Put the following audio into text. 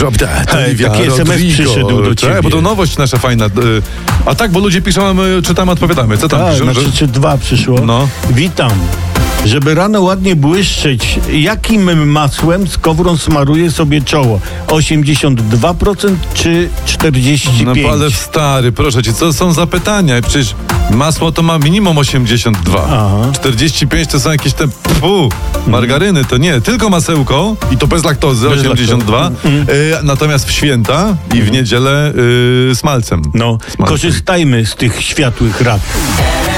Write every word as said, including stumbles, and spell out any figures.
Drop that. Hej, Olivia taki S M S Rodrigo. przyszedł do ciebie. Tak, bo to nowość nasza fajna. A tak, bo ludzie piszą, a my czytamy, odpowiadamy. Co tam Tak, piszą? znaczy, że... czy dwa przyszło. No. Witam. Żeby rano ładnie błyszczeć, jakim masłem z kowrą smaruje sobie czoło? osiemdziesiąt dwa procent czy czterdzieści pięć procent? No ale stary, proszę cię, co są za pytania? Przecież masło to ma minimum osiemdziesiąt dwa. Aha. czterdzieści pięć to są jakieś te fu, margaryny, to nie, tylko masełko i to bez laktozy, Bez osiemdziesiąt dwa. laktozy. Y, natomiast w święta i w niedzielę y, smalcem. No, Smalcem. korzystajmy z tych światłych rad.